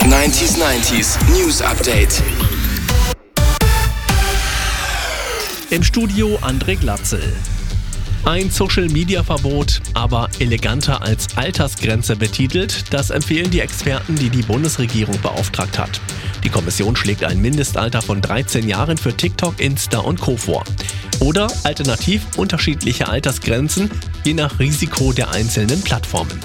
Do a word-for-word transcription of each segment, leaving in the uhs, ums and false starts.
neunzig neunzig News Update. Im Studio André Glatzel. Ein Social-Media-Verbot, aber eleganter als Altersgrenze betitelt, das empfehlen die Experten, die die Bundesregierung beauftragt hat. Die Kommission schlägt ein Mindestalter von dreizehn Jahren für TikTok, Insta und Co. vor. Oder alternativ unterschiedliche Altersgrenzen, je nach Risiko der einzelnen Plattformen.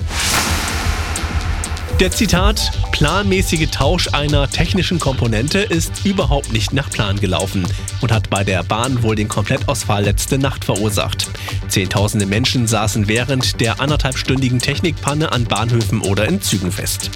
Der Zitat, planmäßige Tausch einer technischen Komponente ist überhaupt nicht nach Plan gelaufen und hat bei der Bahn wohl den Komplettausfall letzte Nacht verursacht. Zehntausende Menschen saßen während der anderthalbstündigen Technikpanne an Bahnhöfen oder in Zügen fest.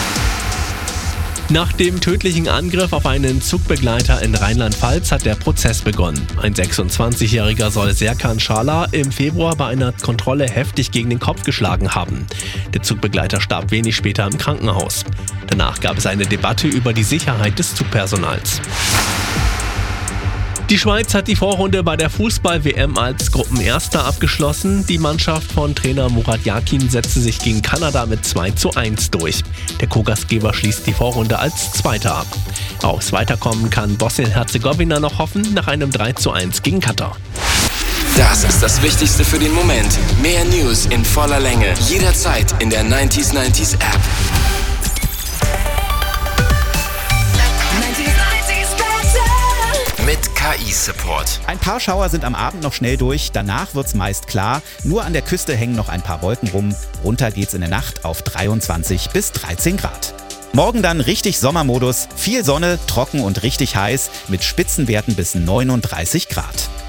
Nach dem tödlichen Angriff auf einen Zugbegleiter in Rheinland-Pfalz hat der Prozess begonnen. Ein sechsundzwanzigjähriger soll Serkan Schala im Februar bei einer Kontrolle heftig gegen den Kopf geschlagen haben. Der Zugbegleiter starb wenig später im Krankenhaus. Danach gab es eine Debatte über die Sicherheit des Zugpersonals. Die Schweiz hat die Vorrunde bei der Fußball-W M als Gruppenerster abgeschlossen. Die Mannschaft von Trainer Murat Yakin setzte sich gegen Kanada mit zwei zu eins durch. Der Co-Gastgeber schließt die Vorrunde als Zweiter ab. Aufs Weiterkommen kann Bosnien-Herzegowina noch hoffen, nach einem drei zu eins gegen Katar. Das ist das Wichtigste für den Moment. Mehr News in voller Länge, jederzeit in der neunzig neunzig App. Mit K I-Support. Ein paar Schauer sind am Abend noch schnell durch, danach wird's meist klar. Nur an der Küste hängen noch ein paar Wolken rum. Runter geht's in der Nacht auf dreiundzwanzig bis dreizehn Grad. Morgen dann richtig Sommermodus, viel Sonne, trocken und richtig heiß mit Spitzenwerten bis neununddreißig Grad.